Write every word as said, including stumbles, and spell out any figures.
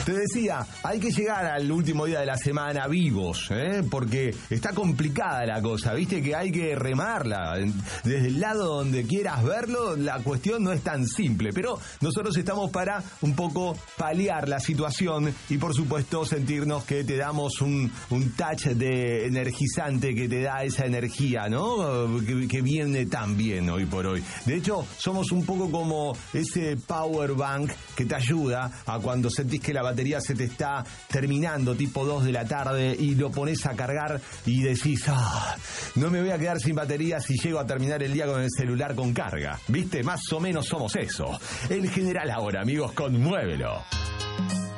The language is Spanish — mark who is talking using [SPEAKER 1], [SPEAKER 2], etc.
[SPEAKER 1] Te decía, hay que llegar al último día de la semana vivos, ¿eh? Porque está complicada la cosa, viste que hay que remarla. Desde el lado donde quieras verlo, la cuestión no es tan simple, pero nosotros estamos para un poco paliar la situación y por supuesto sentirnos que te damos un, un touch de energizante que te da esa energía, ¿no? Que, que viene tan bien hoy por hoy. De hecho, somos un poco como ese power bank que te ayuda a cuando sentís que la batería se te está terminando, tipo dos de la tarde, y lo pones a cargar y decís, ah, no me voy a quedar sin batería si llego a terminar el día con el celular con carga. ¿Viste? Más o menos somos eso. El General ahora, amigos, con Muévelo.